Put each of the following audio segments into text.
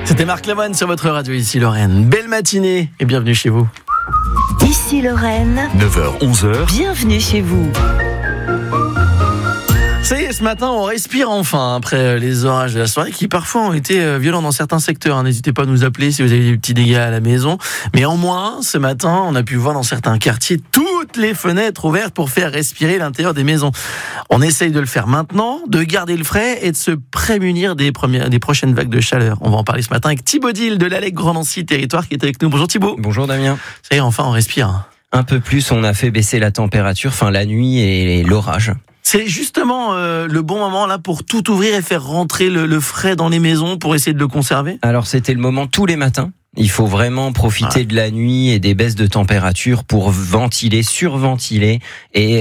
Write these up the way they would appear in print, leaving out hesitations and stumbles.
C'était Marc Lavoine sur votre radio, ici Lorraine. Belle matinée et bienvenue chez vous. Ici Lorraine, 9h-11h, bienvenue chez vous. Ça y est, ce matin, on respire enfin après les orages de la soirée qui parfois ont été violents dans certains secteurs. N'hésitez pas à nous appeler si vous avez des petits dégâts à la maison. Mais en moins, ce matin, on a pu voir dans certains quartiers toutes les fenêtres ouvertes pour faire respirer l'intérieur des maisons. On essaye de le faire maintenant, de garder le frais et de se prémunir des prochaines vagues de chaleur. On va en parler ce matin avec Thibaut Dil de l'Allègue Grand Nancy Territoire qui est avec nous. Bonjour Thibaut. Bonjour Damien. Ça y est, enfin on respire. Un peu plus, on a fait baisser la température, la nuit et l'orage. C'est justement le bon moment là pour tout ouvrir et faire rentrer le frais dans les maisons pour essayer de le conserver. Alors c'était le moment tous les matins. Il faut vraiment profiter de la nuit et des baisses de température pour ventiler, surventiler et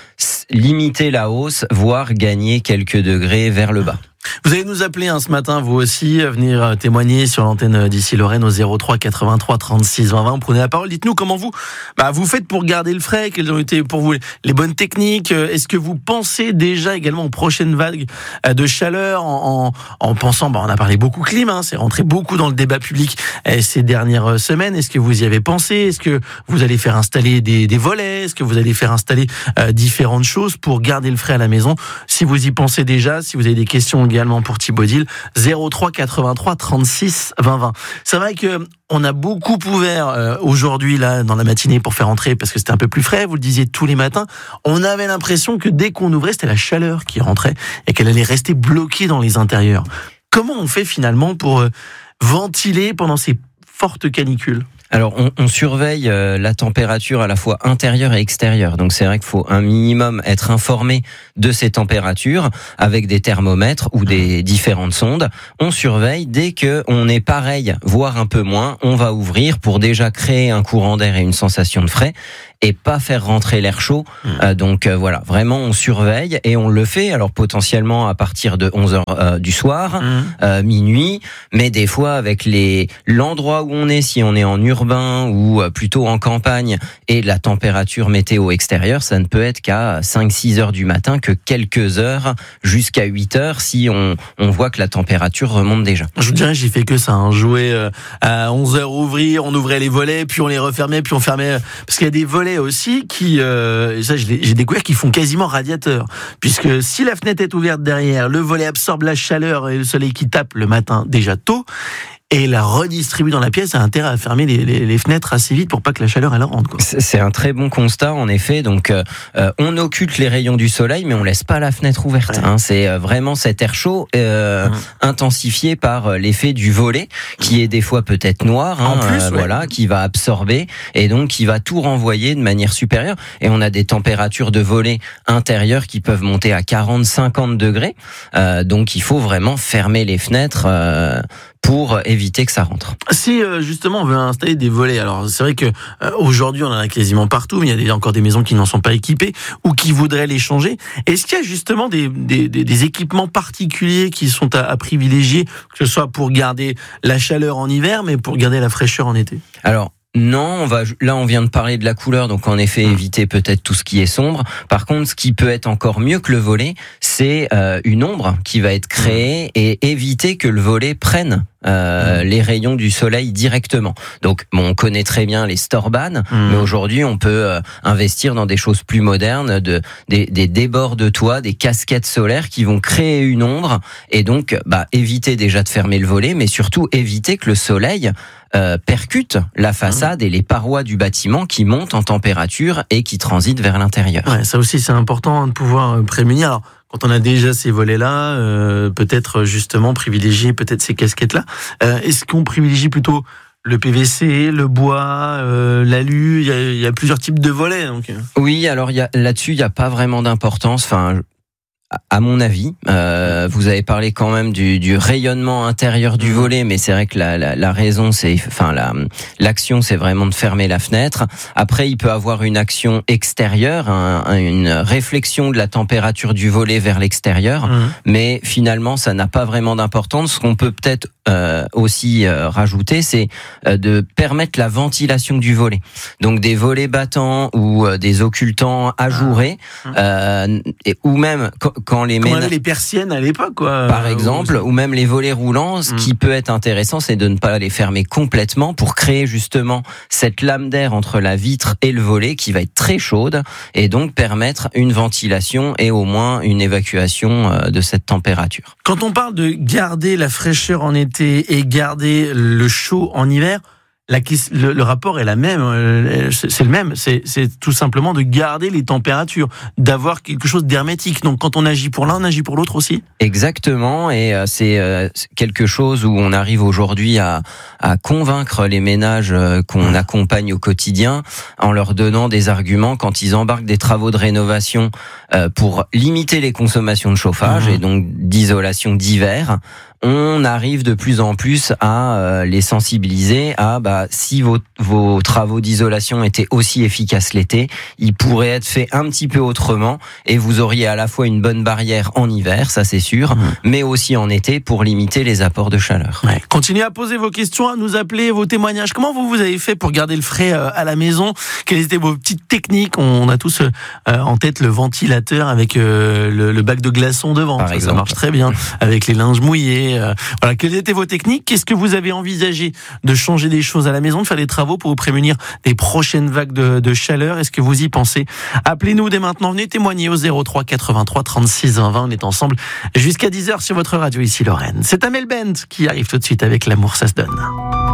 limiter la hausse, voire gagner quelques degrés vers le bas. Vous allez nous appeler ce matin, vous aussi, venir témoigner sur l'antenne d'ici Lorraine au 03 83 36 20 20. Prenez la parole, dites-nous comment vous faites pour garder le frais, quelles ont été pour vous les bonnes techniques. Est-ce que vous pensez déjà également aux prochaines vagues de chaleur en pensant, on a parlé beaucoup clim, c'est rentré beaucoup dans le débat public ces dernières semaines. Est-ce que vous y avez pensé? Est-ce que vous allez faire installer des volets? Est-ce que vous allez faire installer différentes choses pour garder le frais à la maison? Si vous y pensez déjà, si vous avez des questions également pour Thibaut Dil, 03 83 36 20 20. C'est vrai que on a beaucoup ouvert aujourd'hui là dans la matinée pour faire entrer parce que c'était un peu plus frais, vous le disiez tous les matins. On avait l'impression que dès qu'on ouvrait, c'était la chaleur qui rentrait et qu'elle allait rester bloquée dans les intérieurs. Comment on fait finalement pour ventiler pendant ces fortes canicules ? Alors, on surveille la température à la fois intérieure et extérieure. Donc, c'est vrai qu'il faut un minimum être informé de ces températures avec des thermomètres ou des différentes sondes. On surveille dès que on est pareil, voire un peu moins, on va ouvrir pour déjà créer un courant d'air et une sensation de frais et pas faire rentrer l'air chaud. Donc, voilà, vraiment, on surveille et on le fait. Alors, potentiellement à partir de 11h du soir, minuit, mais des fois avec l'endroit où on est, si on est en urbain ou plutôt en campagne et la température météo extérieure, ça ne peut être qu'à 5-6 heures du matin, que quelques heures jusqu'à 8 heures si on voit que la température remonte déjà. Je vous dirais, j'ai fait que ça, jouer à 11 heures ouvrir, on ouvrait les volets, puis on les refermait, puis on fermait, parce qu'il y a des volets aussi qui, ça j'ai découvert, qu'ils font quasiment radiateur, puisque si la fenêtre est ouverte derrière, le volet absorbe la chaleur et le soleil qui tape le matin déjà tôt, et la redistribue dans la pièce, a intérêt à fermer les fenêtres assez vite pour pas que la chaleur elle rentre. C'est un très bon constat en effet. Donc on occulte les rayons du soleil, mais on laisse pas la fenêtre ouverte. Ouais. C'est vraiment cet air chaud intensifié par l'effet du volet, qui est des fois peut-être noir, en plus, voilà, qui va absorber et donc qui va tout renvoyer de manière supérieure. Et on a des températures de volet intérieures qui peuvent monter à 40-50 degrés. Donc il faut vraiment fermer les fenêtres. Pour éviter que ça rentre. Si justement on veut installer des volets, alors c'est vrai que aujourd'hui on en a quasiment partout, mais il y a encore des maisons qui n'en sont pas équipées ou qui voudraient les changer. Est-ce qu'il y a justement des équipements particuliers qui sont à privilégier, que ce soit pour garder la chaleur en hiver, mais pour garder la fraîcheur en été? Alors non, on vient de parler de la couleur, donc en effet éviter peut-être tout ce qui est sombre. Par contre, ce qui peut être encore mieux que le volet, c'est une ombre qui va être créée et éviter que le volet prenne les rayons du soleil directement. Donc on connaît très bien les Storban, mais aujourd'hui on peut investir dans des choses plus modernes, des débords de toit, des casquettes solaires qui vont créer une ombre et donc éviter déjà de fermer le volet, mais surtout éviter que le soleil percute la façade et les parois du bâtiment qui montent en température et qui transitent vers l'intérieur. Ouais, ça aussi c'est important de pouvoir prémunir. Alors, quand on a déjà ces volets-là, peut-être justement privilégier peut-être ces casquettes-là. Est-ce qu'on privilégie plutôt le PVC, le bois, l'alu? Il y a plusieurs types de volets. Donc. Oui, alors là-dessus, il n'y a pas vraiment d'importance. À mon avis, vous avez parlé quand même du rayonnement intérieur du volet, mais c'est vrai que la raison, l'action, c'est vraiment de fermer la fenêtre. Après, il peut avoir une action extérieure, une réflexion de la température du volet vers l'extérieur, mais finalement, ça n'a pas vraiment d'importance. Ce qu'on peut peut-être aussi rajouter, c'est de permettre la ventilation du volet. Donc des volets battants ou des occultants ajourés, ou même quand les Comme on avait les persiennes à l'époque, quoi. Par exemple, ou même les volets roulants, ce qui peut être intéressant, c'est de ne pas les fermer complètement pour créer justement cette lame d'air entre la vitre et le volet qui va être très chaude et donc permettre une ventilation et au moins une évacuation de cette température. Quand on parle de garder la fraîcheur en été et garder le chaud en hiver, le rapport est la même, c'est le même, c'est tout simplement de garder les températures, d'avoir quelque chose d'hermétique. Donc quand on agit pour l'un, on agit pour l'autre aussi. Exactement, et c'est quelque chose où on arrive aujourd'hui à convaincre les ménages qu'on accompagne au quotidien en leur donnant des arguments quand ils embarquent des travaux de rénovation pour limiter les consommations de chauffage et donc d'isolation d'hiver. On arrive de plus en plus à les sensibiliser à si vos travaux d'isolation étaient aussi efficaces l'été, ils pourraient être faits un petit peu autrement et vous auriez à la fois une bonne barrière en hiver, ça c'est sûr, mais aussi en été pour limiter les apports de chaleur. Ouais. Continuez à poser vos questions, à nous appeler, vos témoignages. Comment vous avez fait pour garder le frais à la maison? Quelles étaient vos petites techniques? On a tous en tête le ventilateur avec le bac de glaçons devant. Ça marche très bien avec les linges mouillés. Voilà, quelles étaient vos techniques? Qu'est-ce que vous avez envisagé de changer des choses à la maison, de faire des travaux pour vous prémunir des prochaines vagues de chaleur? Est-ce que vous y pensez? Appelez-nous dès maintenant, venez témoigner au 03 83 36 20 20. On est ensemble jusqu'à 10h sur votre radio ici Lorraine. C'est Amel Bent qui arrive tout de suite avec L'amour ça se donne.